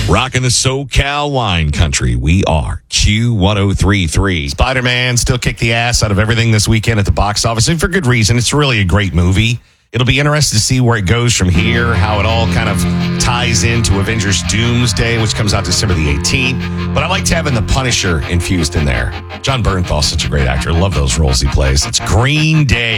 Rocking the SoCal wine country. We are Q1033. Spider-Man still kicked the ass out of everything this weekend at the box office, and for good reason. It's really a great movie. It'll be interesting to see where it goes from here, how it all kind of ties into Avengers Doomsday, which comes out December the 18th. But I liked having the Punisher infused in there. John Bernthal's such a great actor. Love those roles he plays. It's Green Day.